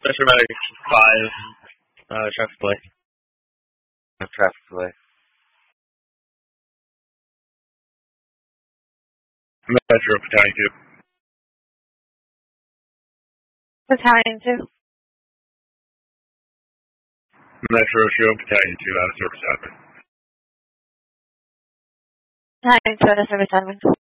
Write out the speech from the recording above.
Metro Medic 5, traffic play. Traffic play. Metro Battalion 2. Battalion 2. Metro Show Battalion 2 out of service admin. Battalion 2 out of service admin.